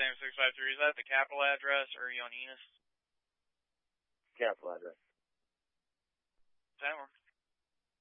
Sam 653. Is that the capital address or are you on Enos? Capital address. That works.